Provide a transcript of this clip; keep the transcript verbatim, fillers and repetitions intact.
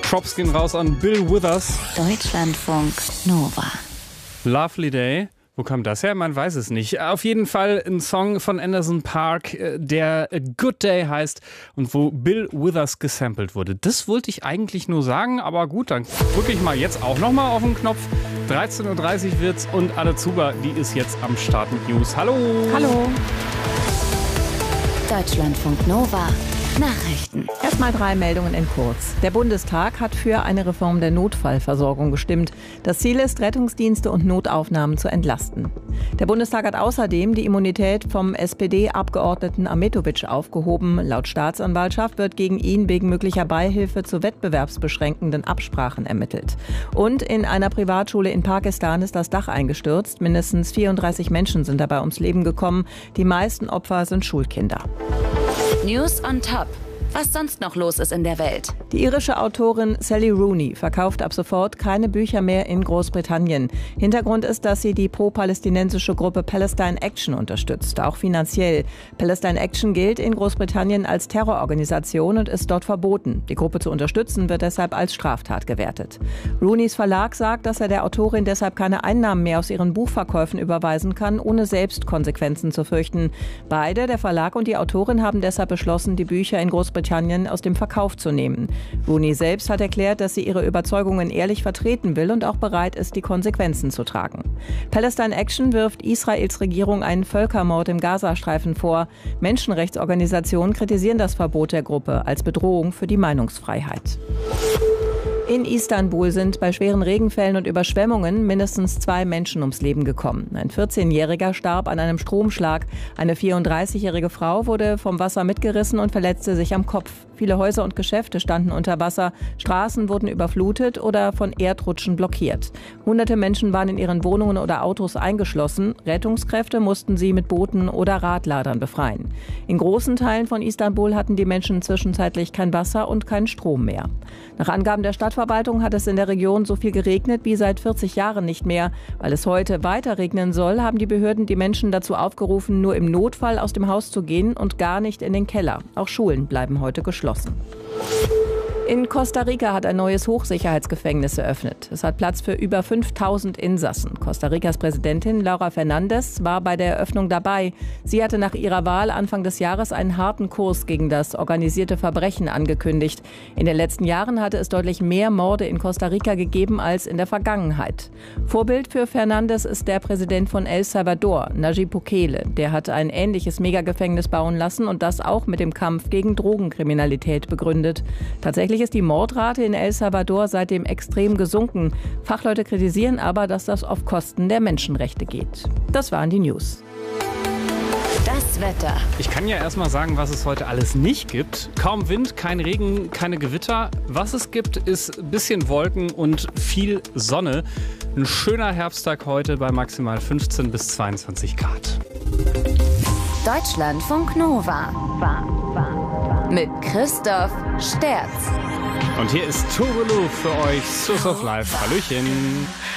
Props gehen raus an Bill Withers. Deutschlandfunk Nova. Lovely Day. Wo kam das her? Man weiß es nicht. Auf jeden Fall ein Song von Anderson .Paak, der A Good Day heißt und wo Bill Withers gesampelt wurde. Das wollte ich eigentlich nur sagen, aber gut, dann drücke ich mal jetzt auch nochmal auf den Knopf. dreizehn Uhr dreißig wird's und Anne Zuber, die ist jetzt am Start mit News. Hallo! Hallo! Deutschlandfunk Nova. Nachrichten. Erstmal drei Meldungen in kurz. Der Bundestag hat für eine Reform der Notfallversorgung gestimmt. Das Ziel ist, Rettungsdienste und Notaufnahmen zu entlasten. Der Bundestag hat außerdem die Immunität vom S P D-Abgeordneten Ahmetović aufgehoben. Laut Staatsanwaltschaft wird gegen ihn wegen möglicher Beihilfe zu wettbewerbsbeschränkenden Absprachen ermittelt. Und in einer Privatschule in Pakistan ist das Dach eingestürzt. Mindestens vierunddreißig Menschen sind dabei ums Leben gekommen. Die meisten Opfer sind Schulkinder. News on Top. Was sonst noch los ist in der Welt. Die irische Autorin Sally Rooney verkauft ab sofort keine Bücher mehr in Großbritannien. Hintergrund ist, dass sie die pro-palästinensische Gruppe Palestine Action unterstützt, auch finanziell. Palestine Action gilt in Großbritannien als Terrororganisation und ist dort verboten. Die Gruppe zu unterstützen wird deshalb als Straftat gewertet. Rooneys Verlag sagt, dass er der Autorin deshalb keine Einnahmen mehr aus ihren Buchverkäufen überweisen kann, ohne selbst Konsequenzen zu fürchten. Beide, der Verlag und die Autorin, haben deshalb beschlossen, die Bücher in Großbritannien aus dem Verkauf zu nehmen. Rooney selbst hat erklärt, dass sie ihre Überzeugungen ehrlich vertreten will und auch bereit ist, die Konsequenzen zu tragen. Palestine Action wirft Israels Regierung einen Völkermord im Gazastreifen vor. Menschenrechtsorganisationen kritisieren das Verbot der Gruppe als Bedrohung für die Meinungsfreiheit. In Istanbul sind bei schweren Regenfällen und Überschwemmungen mindestens zwei Menschen ums Leben gekommen. Ein vierzehnjähriger starb an einem Stromschlag. Eine vierunddreißigjährige Frau wurde vom Wasser mitgerissen und verletzte sich am Kopf. Viele Häuser und Geschäfte standen unter Wasser. Straßen wurden überflutet oder von Erdrutschen blockiert. Hunderte Menschen waren in ihren Wohnungen oder Autos eingeschlossen. Rettungskräfte mussten sie mit Booten oder Radladern befreien. In großen Teilen von Istanbul hatten die Menschen zwischenzeitlich kein Wasser und keinen Strom mehr. Nach Angaben der Stadtverwaltung hat es in der Region so viel geregnet wie seit vierzig Jahren nicht mehr. Weil es heute weiter regnen soll, haben die Behörden die Menschen dazu aufgerufen, nur im Notfall aus dem Haus zu gehen und gar nicht in den Keller. Auch Schulen bleiben heute geschlossen. In Costa Rica hat ein neues Hochsicherheitsgefängnis eröffnet. Es hat Platz für über fünftausend Insassen. Costa Ricas Präsidentin Laura Fernández war bei der Eröffnung dabei. Sie hatte nach ihrer Wahl Anfang des Jahres einen harten Kurs gegen das organisierte Verbrechen angekündigt. In den letzten Jahren hatte es deutlich mehr Morde in Costa Rica gegeben als in der Vergangenheit. Vorbild für Fernández ist der Präsident von El Salvador, Nayib Bukele. Der hat ein ähnliches Megagefängnis bauen lassen und das auch mit dem Kampf gegen Drogenkriminalität begründet. Tatsächlich ist die Mordrate in El Salvador seitdem extrem gesunken. Fachleute kritisieren aber, dass das auf Kosten der Menschenrechte geht. Das waren die News. Das Wetter. Ich kann ja erstmal sagen, was es heute alles nicht gibt. Kaum Wind, kein Regen, keine Gewitter. Was es gibt, ist ein bisschen Wolken und viel Sonne. Ein schöner Herbsttag heute bei maximal fünfzehn bis zweiundzwanzig Grad. Deutschlandfunk Nova. Mit Christoph Sterz. Und hier ist Tuvalu für euch, Source of Life. Hallöchen.